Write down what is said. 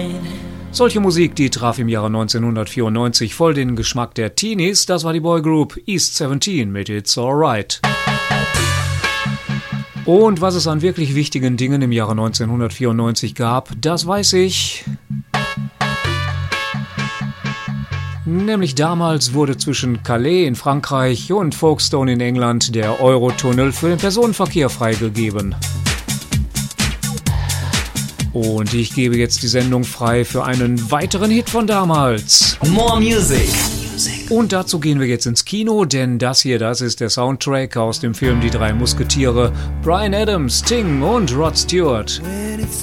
Solche Musik, die traf im Jahre 1994 voll den Geschmack der Teenies. Das war die Boygroup East 17 mit It's Alright. Und was es an wirklich wichtigen Dingen im Jahre 1994 gab, das weiß ich. Nämlich damals wurde zwischen Calais in Frankreich und Folkestone in England der Eurotunnel für den Personenverkehr freigegeben. Und ich gebe jetzt die Sendung frei für einen weiteren Hit von damals. More Music. Und dazu gehen wir jetzt ins Kino, denn das ist der Soundtrack aus dem Film Die drei Musketiere. Bryan Adams, Sting und Rod Stewart.